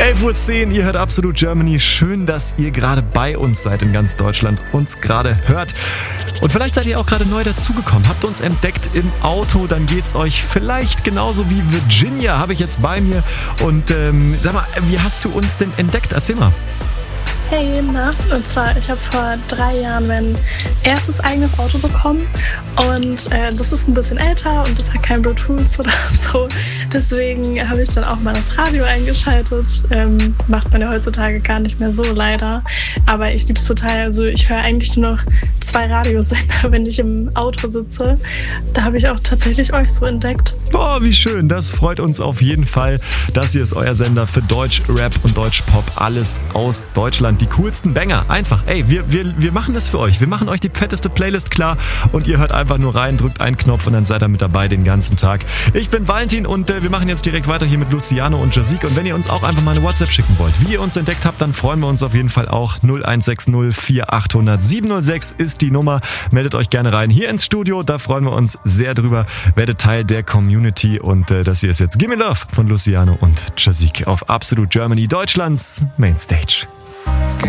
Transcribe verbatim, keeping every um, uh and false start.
elf Uhr zehn, ihr hört Absolut Germany. Schön, dass ihr gerade bei uns seid in ganz Deutschland, uns gerade hört. Und vielleicht seid ihr auch gerade neu dazugekommen, habt uns entdeckt im Auto, dann geht's euch vielleicht genauso wie Virginia, habe ich jetzt bei mir. Und ähm, sag mal, wie hast du uns denn entdeckt? Erzähl mal. Hey, na, und zwar, ich habe vor drei Jahren mein erstes eigenes Auto bekommen und äh, das ist ein bisschen älter und das hat kein Bluetooth oder so. Deswegen habe ich dann auch mal das Radio eingeschaltet. Ähm, macht man ja heutzutage gar nicht mehr so, leider. Aber ich liebe es total. Also ich höre eigentlich nur noch zwei Radiosender, wenn ich im Auto sitze. Da habe ich auch tatsächlich euch so entdeckt. Boah, wie schön. Das freut uns auf jeden Fall. Das hier ist euer Sender für Deutsch Rap und Deutsch Pop. Alles aus Deutschland. Die coolsten Banger. Einfach, ey, wir, wir, wir machen das für euch. Wir machen euch die fetteste Playlist klar und ihr hört einfach nur rein, drückt einen Knopf und dann seid ihr mit dabei den ganzen Tag. Ich bin Valentin und äh, wir machen jetzt direkt weiter hier mit Luciano und Jazik. Und wenn ihr uns auch einfach mal eine WhatsApp schicken wollt, wie ihr uns entdeckt habt, dann freuen wir uns auf jeden Fall auch. null eins sechs null vier acht null null sieben null sechs ist die Nummer. Meldet euch gerne rein hier ins Studio. Da freuen wir uns sehr drüber. Werdet Teil der Community und äh, das hier ist jetzt Gimme Love von Luciano und Jazik auf Absolut Germany, Deutschlands Mainstage.